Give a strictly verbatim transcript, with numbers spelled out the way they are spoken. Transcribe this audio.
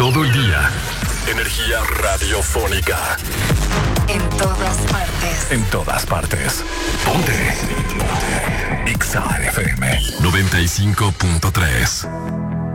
Todo el día. Energía radiofónica. En todas partes. En todas partes. Ponte. Ponte. Exa F M noventa y cinco punto tres.